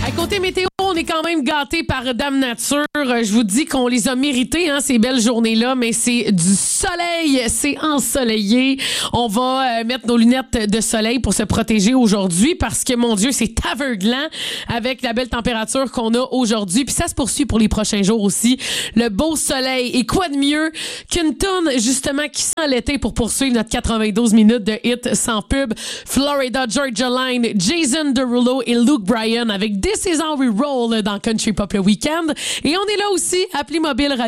À côté météo, on est quand même gâtés par Dame Nature. Je vous dis qu'on les a méritées, ces belles journées-là, mais c'est du soleil, c'est ensoleillé. On va mettre nos lunettes de soleil pour se protéger aujourd'hui parce que, mon Dieu, c'est aveuglant avec la belle température qu'on a aujourd'hui. Puis ça se poursuit pour les prochains jours aussi. Le beau soleil. Et quoi de mieux qu'une toune, justement, qui sent l'été pour poursuivre notre 92 minutes de hit sans pub. Florida Georgia Line, Jason Derulo et Luke Bryan avec This Is How We Roll dans Country Pop le Weekend. Et on est là aussi, appelez Mobile